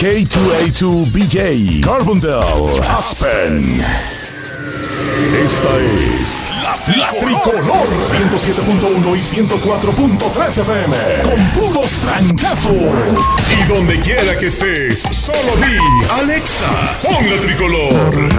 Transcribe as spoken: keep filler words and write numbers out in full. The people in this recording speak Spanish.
K dos A dos B J, Carbondale, Aspen. Esta es la, la Tricolor ciento siete punto uno y ciento cuatro punto tres F M con puros trancazos. Y donde quiera que estés, solo di Alexa, pon la Tricolor.